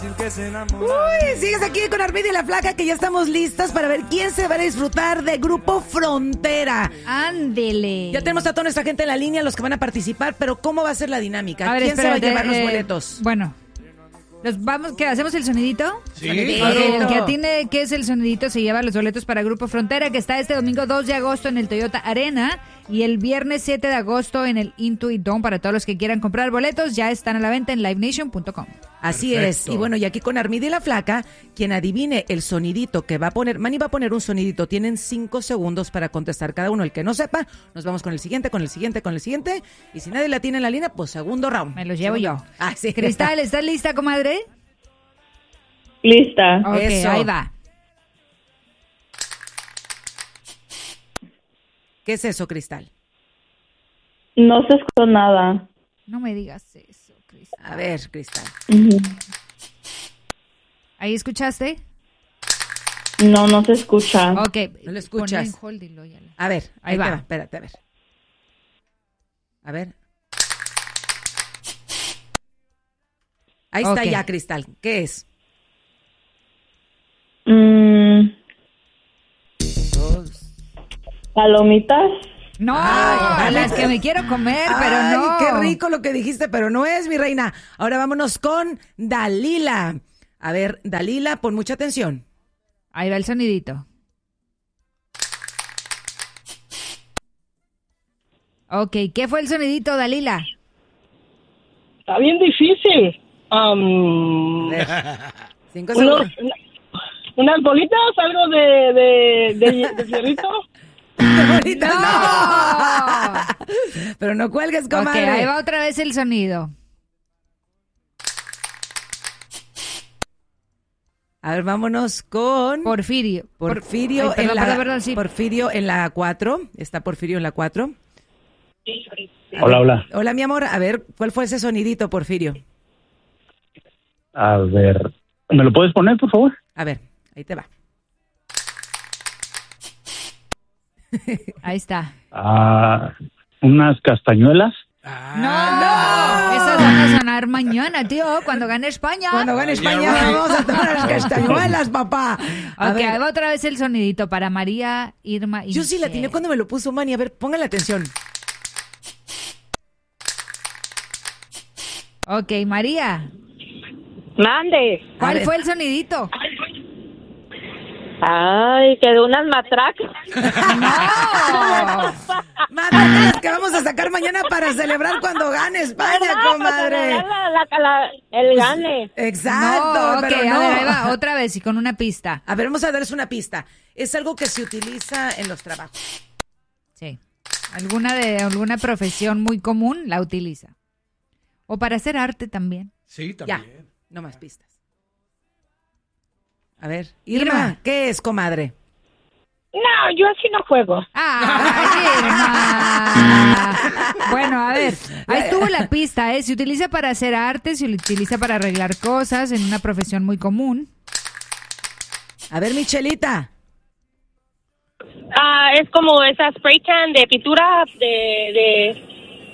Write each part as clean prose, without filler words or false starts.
Uy, sigues aquí con Armida y la Flaca, que ya estamos listas para ver quién se va a disfrutar de Grupo Frontera. Ándele. Ya tenemos a toda nuestra gente en la línea, los que van a participar, pero ¿cómo va a ser la dinámica? A ver, ¿Quién se va a espérate, llevar los boletos? Bueno, ¿qué? ¿Hacemos el sonidito? Sí, Sonidito. Ok, claro. el que atine qué es el sonidito se lleva los boletos para Grupo Frontera, que está este domingo 2 de agosto en el Toyota Arena y el viernes 7 de agosto en el Intuit Dome. Para todos los que quieran comprar boletos, ya están a la venta en livenation.com. Así Perfecto. es. Y bueno, y aquí con Armida y la Flaca, quien adivine el sonidito que va a poner, Manny va a poner un sonidito, tienen 5 segundos para contestar cada uno. El que no sepa, nos vamos con el siguiente, con el siguiente, con el siguiente. Y si nadie la tiene en la línea, pues segundo round. Me los llevo yo. Ah, sí. Cristal, ¿estás lista, comadre? Lista. Ok, Eso. ahí va. ¿Qué es eso, Cristal? No se escuchó nada. No me digas eso, Cristal. A ver, Cristal. Ujú. ¿Ahí escuchaste? No, no se escucha. Ok. No lo escuchas. Ponle en hold y luego ya le- A ver, Ahí ahí va. te va. Espérate, a ver. A ver. Ahí está Ok. ya, Cristal. ¿Qué es? Palomitas. No, Ay, las que me quiero comer, pero Ay, no. qué rico lo que dijiste, pero no es, mi reina. Ahora vámonos con Dalila. A ver, Dalila, pon mucha atención. Ahí va el sonidito. Ok, ¿qué fue el sonidito, Dalila? Está bien difícil. A ver, 5 Unos- segundos. unas bolitas, algo de fierrito. Ahorita ¡No! no. Pero no cuelgues, Ok, comadre. ahí va otra vez el sonido. A ver, vámonos con Porfirio. Porfirio, Ay, perdón, en la, perdón, sí. Porfirio en la 4. Está Porfirio en la 4. Hola, hola. Hola, mi amor. A ver, ¿cuál fue ese sonidito, Porfirio? A ver, ¿me lo puedes poner, por favor? A ver, ahí te va. Ahí está. Unas castañuelas. ¡No! Esas van a sonar mañana, tío, cuando gane España. Cuando gane España vamos a tomar las castañuelas, papá. A Ok, ver, ahí va otra vez el sonidito para María, Irma y yo sí la Michelle. tenía cuando me lo puso Manny. A ver, póngale atención. Ok, María, Mande. A ¿cuál ver. fue el sonidito? Ay, quedó unas matracas. ¡No! Madre, que vamos a sacar mañana para celebrar cuando gane España, comadre. El gane. Exacto, No, ok, pero a no. ver, ahí va, otra vez y con una pista. A ver, vamos a darles una pista. Es algo que se utiliza en los trabajos. Sí. Alguna profesión muy común la utiliza. O para hacer arte también. Sí, Ya, también. no más pistas. A ver, Irma, Irma. ¿qué es, comadre? No, yo así no juego. ¡Ay, Irma! Bueno, a ver, ahí estuvo la pista, ¿eh? Se utiliza para hacer arte, se utiliza para arreglar cosas en una profesión muy común. A ver, Michelita. Es como esa spray can de pintura de...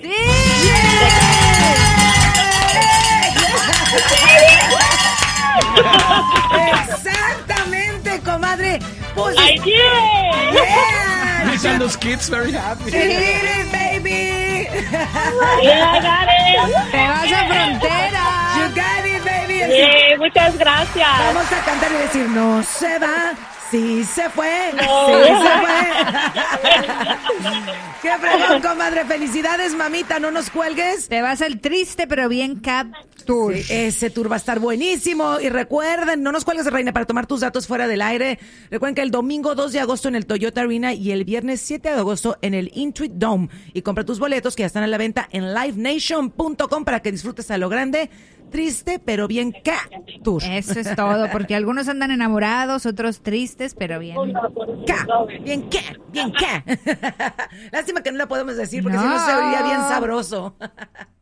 Exactamente, comadre. Pues, ¡I did it! yeah. These are those kids very happy. Did it, baby. Yeah, I got it. ¡Te vas a Frontera! You got it, baby. Sí, muchas gracias. Vamos a cantar y decir, no se va, sí se fue, No. sí se fue. Qué fregón, comadre. Felicidades, mamita, no nos cuelgues. Te vas al triste pero bien Cap Tour. Sí, ese tour va a estar buenísimo. Y recuerden, no nos cuelgues, reina, para tomar tus datos fuera del aire. Recuerden que el domingo 2 de agosto en el Toyota Arena y el viernes 7 de agosto en el Intuit Dome. Y compra tus boletos que ya están a la venta en livenation.com para que disfrutes a lo grande. Triste, pero bien Cap Tour. Eso es todo, porque algunos andan enamorados, otros tristes, pero bien. Ca, bien qué, bien qué. Lástima que no la podemos decir porque No. si no se oiría bien sabroso.